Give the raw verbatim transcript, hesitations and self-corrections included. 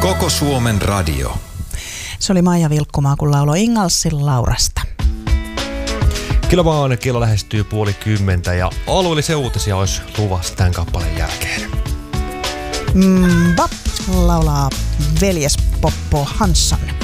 Koko Suomen radio. Se oli Maija Vilkkumaa, kun lauloi Ingalsin Laurasta. Kyllä vaan, kello lähestyy puoli kymmentä ja alueellisia uutisia olisi luvassa tämän kappaleen jälkeen. Mbap laulaa veljes Poppo Hansson.